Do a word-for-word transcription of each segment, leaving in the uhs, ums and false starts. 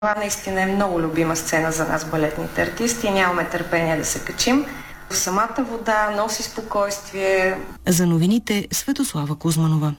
Това наистина е много любима сцена за нас, балетните артисти. Нямаме търпение да се качим. В самата вода носи спокойствие. За новините Светослава Кузманова.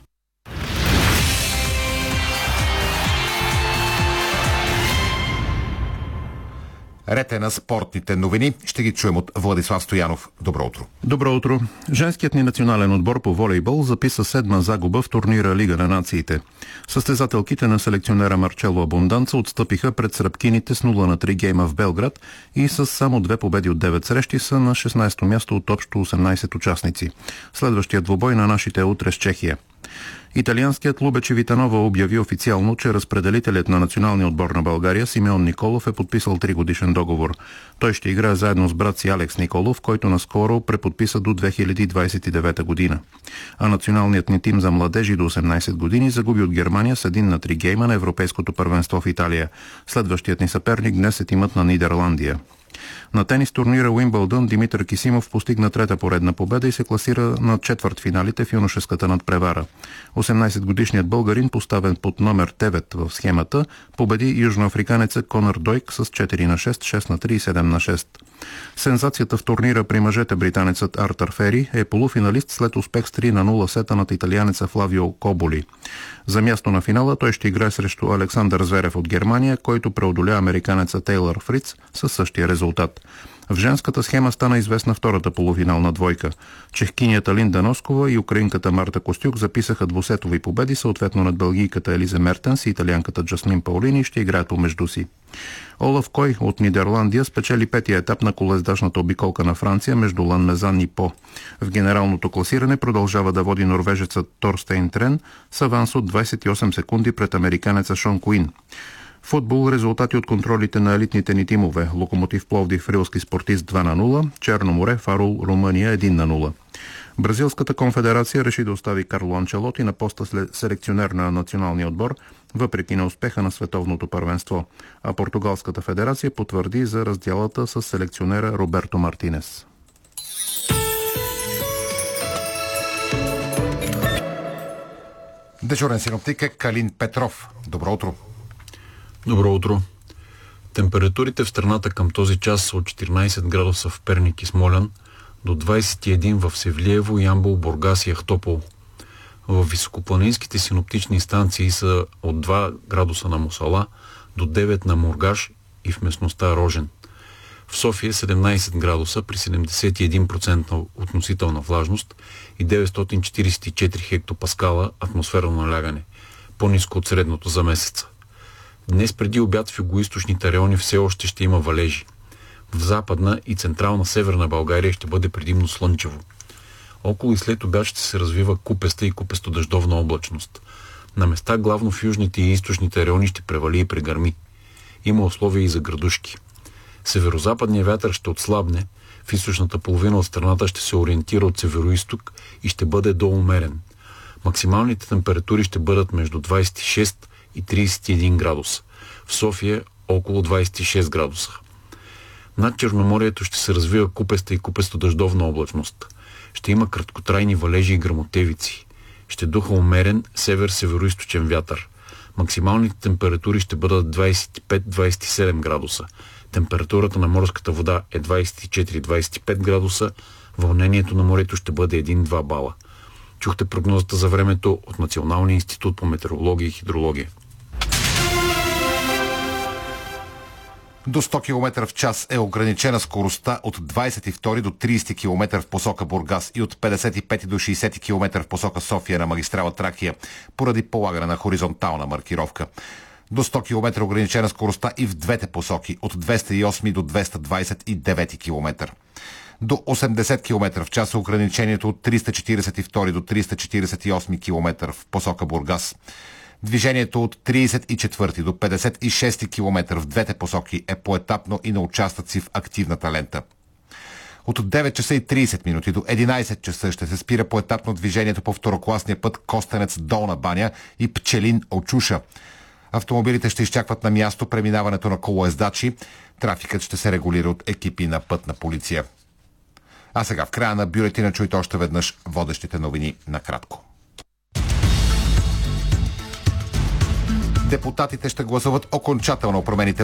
Ред е на спортните новини. Ще ги чуем от Владислав Стоянов. Добро утро. Добро утро. Женският ни национален отбор по волейбол записа седма загуба в турнира Лига на нациите. Състезателките на селекционера Марчело Абонданца отстъпиха пред сръбкините с нула на три гейма в Белград и с само две победи от девет срещи са на шестнайсето място от общо осемнайсет участници. Следващият двубой на нашите е утре с Чехия. Италианският Лубече Витанова обяви официално, че разпределителят на националния отбор на България Симеон Николов е подписал тригодишен договор. Той ще играе заедно с брат си Алекс Николов, който наскоро преподписа до две хиляди двайсет и девета година. А националният ни тим за младежи до осемнайсет години загуби от Германия с един на три гейма на Европейското първенство в Италия. Следващият ни съперник днес е тимът на Нидерландия. На тенис турнира Уимбълдън Димитър Кисимов постигна трета поредна победа и се класира на четвъртфиналите в юношеската надпревара. осемнайсетгодишният българин, поставен под номер девет в схемата, победи южноафриканеца Конър Дойк с четири на шест, шест на три и седем на шест. Сензацията в турнира при мъжете, британецът Артър Фери, е полуфиналист след успех с три на нула сета над италианеца Флавио Коболи. За място на финала той ще играе срещу Александър Зверев от Германия, който преодоля американеца Тейлър Фриц със същия резултат. В женската схема стана известна втората полуфинална двойка. Чехкинята Линда Носкова и украинката Марта Костюк записаха двусетови победи, съответно над белгийката Елизе Мертенс и италианката Джасмин Паулини, и ще играят помежду си. Олаф Кой от Нидерландия спечели петия етап на колездачната обиколка на Франция между Ланмезан и По. В генералното класиране продължава да води норвежецът Торстейн Трен с аванс от двайсет и осем секунди пред американеца Шон Куин. Футбол, резултати от контролите на елитните ни тимове. Локомотив Пловдив Рилски Спортист два на нула, Черно море Фарул Румъния един на нула. Бразилската конфедерация реши да остави Карло Анчелоти на поста селекционер на националния отбор, въпреки неуспеха на световното първенство. А Португалската федерация потвърди за разделата с селекционера Роберто Мартинес. Дежурен синоптик е Калин Петров. Добро утро. Добро утро. Температурите в страната към този час са от четиринайсет градуса в Перник и Смолян до двайсет и един в Севлиево, Ямбол, Бургас и Ахтопол. В високопланинските синоптични станции са от два градуса на Мусала до девет на Мургаш и в местността Рожен. В София седемнайсет градуса при седемдесет и един процента относителна влажност и деветстотин четирийсет и четири хектопаскала атмосферно налягане, по-ниско от средното за месеца. Днес преди обяд в югоизточните райони все още ще има валежи. В западна и централна северна България ще бъде предимно слънчево. Около и след обяд ще се развива купеста и купесто-дъждовна облачност. На места главно в южните и източните райони ще превали и прегърми. Има условия и за градушки. Северозападният вятър ще отслабне, в източната половина от страната ще се ориентира от североизток и ще бъде доумерен. Максималните температури ще бъдат между двайсет и шест и трийсет и един градуса. В София около двайсет и шест градуса. Над Черноморието ще се развива купеста и купесто-дъждовна облачност. Ще има краткотрайни валежи и гръмотевици. Ще духа умерен север-североизточен вятър. Максималните температури ще бъдат двайсет и пет до двайсет и седем градуса. Температурата на морската вода е двайсет и четири до двайсет и пет градуса. Вълнението на морето ще бъде един до два бала. Чухте прогнозата за времето от Националния институт по метеорология и хидрология. До сто километра в час е ограничена скоростта от двайсет и втори до трийсети километър в посока Бургас и от петдесет и пети до шейсети километър в посока София на магистрала Тракия, поради полагане на хоризонтална маркировка. До сто километра ограничена скоростта и в двете посоки от двеста и осми до двеста двайсет и девети километър. До осемдесет километра в час е ограничението от триста четирийсет и втори до триста четирийсет и осми километър в посока Бургас. Движението от трийсет и четвърти до петдесет и шести километър в двете посоки е поетапно и на участъци в активната лента. От девет часа и трийсет минути до единайсет часа ще се спира поетапно движението по второкласния път Костенец Долна баня и Пчелин Очуша. Автомобилите ще изчакват на място преминаването на колоездачи. Трафикът ще се регулира от екипи на пътна полиция. А сега в края на бюлетина чуйте още веднъж водещите новини накратко. Депутатите ще гласуват окончателно промените